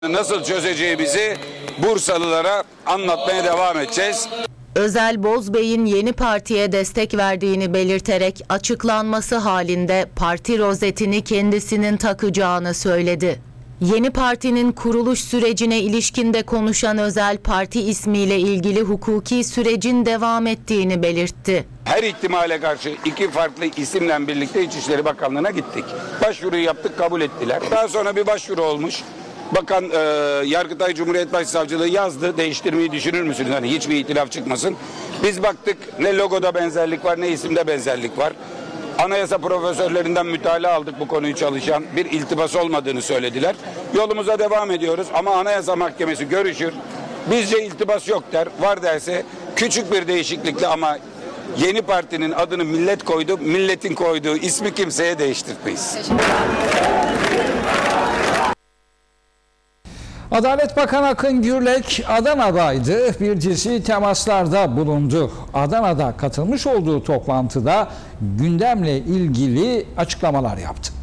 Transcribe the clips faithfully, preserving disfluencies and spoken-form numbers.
Nasıl çözeceğimizi Bursalılara anlatmaya devam edeceğiz. Özel Bozbey'in yeni partiye destek verdiğini belirterek açıklanması halinde parti rozetini kendisinin takacağını söyledi. Yeni partinin kuruluş sürecine ilişkinde konuşan Özel, parti ismiyle ilgili hukuki sürecin devam ettiğini belirtti. Her ihtimale karşı iki farklı isimle birlikte İçişleri Bakanlığı'na gittik. Başvuruyu yaptık, kabul ettiler. Daha sonra bir başvuru olmuş. Bakan e, Yargıtay Cumhuriyet Başsavcılığı yazdı, değiştirmeyi düşünür müsünüz? Hani hiçbir itilaf çıkmasın. Biz baktık, ne logoda benzerlik var ne isimde benzerlik var. Anayasa profesörlerinden mütalaa aldık, bu konuyu çalışan, bir iltibas olmadığını söylediler. Yolumuza devam ediyoruz ama Anayasa Mahkemesi görüşür. Bizce iltibas yok der, var derse küçük bir değişiklikle ama yeni partinin adını millet koydu, milletin koyduğu ismi kimseye değiştirmeyiz. Adalet Bakanı Akın Gürlek Adana'daydı. Bir dizi temaslarda bulundu. Adana'da katılmış olduğu toplantıda gündemle ilgili açıklamalar yaptı.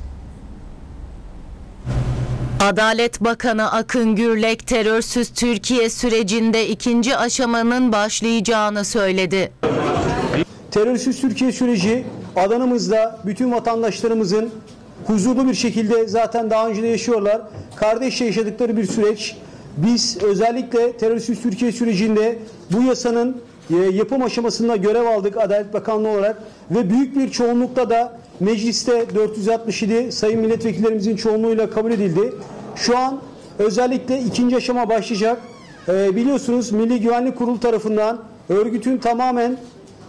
Adalet Bakanı Akın Gürlek terörsüz Türkiye sürecinde ikinci aşamanın başlayacağını söyledi. Terörsüz Türkiye süreci Adana'mızda bütün vatandaşlarımızın huzurlu bir şekilde zaten daha önce de yaşıyorlar. Kardeşçe yaşadıkları bir süreç. Biz özellikle terörsüz Türkiye sürecinde bu yasanın yapım aşamasında görev aldık Adalet Bakanlığı olarak ve büyük bir çoğunlukla da mecliste dört yüz altmış yedi sayın milletvekillerimizin çoğunluğuyla kabul edildi. Şu an özellikle ikinci aşama başlayacak. Ee, biliyorsunuz Milli Güvenlik Kurulu tarafından örgütün tamamen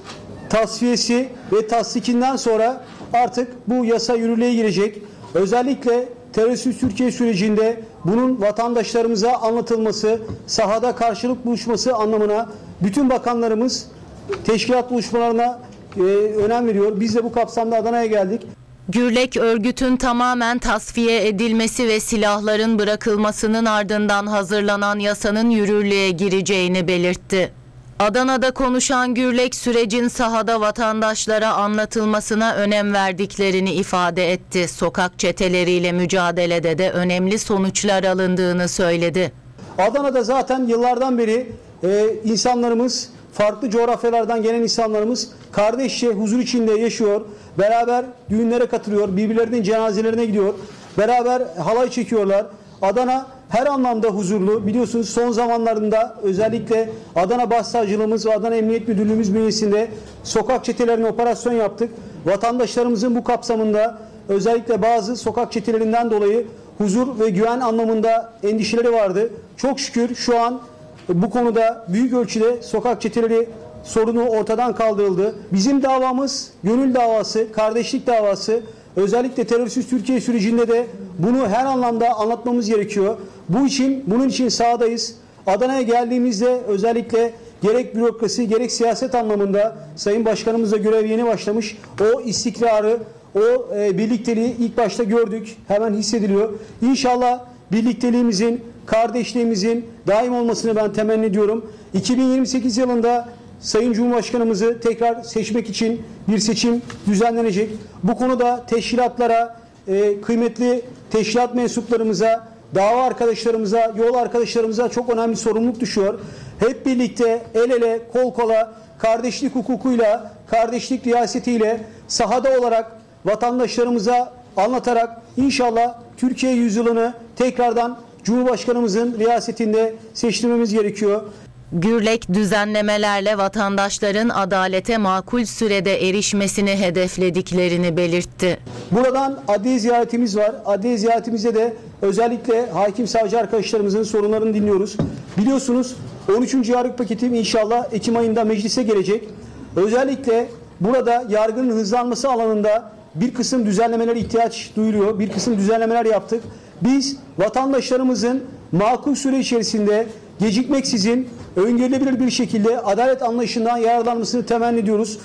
tasfiyesi ve tasdikinden sonra artık bu yasa yürürlüğe girecek. Özellikle terörsüz Türkiye sürecinde bunun vatandaşlarımıza anlatılması, sahada karşılık buluşması anlamına bütün bakanlarımız teşkilat buluşmalarına e, önem veriyor. Biz de bu kapsamda Adana'ya geldik. Gürlek, örgütün tamamen tasfiye edilmesi ve silahların bırakılmasının ardından hazırlanan yasanın yürürlüğe gireceğini belirtti. Adana'da konuşan Gürlek, sürecin sahada vatandaşlara anlatılmasına önem verdiklerini ifade etti. Sokak çeteleriyle mücadelede de önemli sonuçlar alındığını söyledi. Adana'da zaten yıllardan beri e, insanlarımız, farklı coğrafyalardan gelen insanlarımız kardeşçe huzur içinde yaşıyor. Beraber düğünlere katılıyor, birbirlerinin cenazelerine gidiyor. Beraber halay çekiyorlar. Adana her anlamda huzurlu. Biliyorsunuz son zamanlarında özellikle Adana Başsavcılığımız ve Adana Emniyet Müdürlüğümüz bünyesinde sokak çetelerine operasyon yaptık. Vatandaşlarımızın bu kapsamında özellikle bazı sokak çetelerinden dolayı huzur ve güven anlamında endişeleri vardı. Çok şükür şu an bu konuda büyük ölçüde sokak çeteleri sorunu ortadan kaldırıldı. Bizim davamız gönül davası, kardeşlik davası. Özellikle terörsüz Türkiye sürecinde de bunu her anlamda anlatmamız gerekiyor. Bu için, bunun için sahadayız. Adana'ya geldiğimizde özellikle gerek bürokrasi gerek siyaset anlamında Sayın Başkanımızla görev yeni başlamış. O istikrarı, o e, birlikteliği ilk başta gördük. Hemen hissediliyor. İnşallah birlikteliğimizin, kardeşliğimizin daim olmasını ben temenni ediyorum. iki bin yirmi sekiz yılında Sayın Cumhurbaşkanımızı tekrar seçmek için bir seçim düzenlenecek. Bu konuda teşkilatlara, e, kıymetli teşkilat mensuplarımıza, dava arkadaşlarımıza, yol arkadaşlarımıza çok önemli sorumluluk düşüyor. Hep birlikte el ele, kol kola, kardeşlik hukukuyla, kardeşlik riyasetiyle sahada olarak vatandaşlarımıza anlatarak inşallah Türkiye yüzyılını tekrardan Cumhurbaşkanımızın riyasetinde seçtirmemiz gerekiyor. Gürlek, düzenlemelerle vatandaşların adalete makul sürede erişmesini hedeflediklerini belirtti. Buradan adliye ziyaretimiz var. Adliye ziyaretimizde de özellikle hakim savcı arkadaşlarımızın sorunlarını dinliyoruz. Biliyorsunuz on üçüncü yargı paketi inşallah Ekim ayında meclise gelecek. Özellikle burada yargının hızlanması alanında bir kısım düzenlemelere ihtiyaç duyuluyor. Bir kısım düzenlemeler yaptık. Biz vatandaşlarımızın makul süre içerisinde gecikmeksizin öngörülebilir bir şekilde adalet anlayışından yararlanmasını temenni ediyoruz.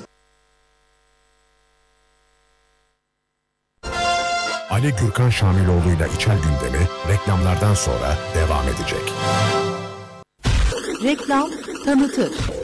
Ali Gürkan Şamiloğlu'yla İçel Gündemi reklamlardan sonra devam edecek. Reklam tanıtır.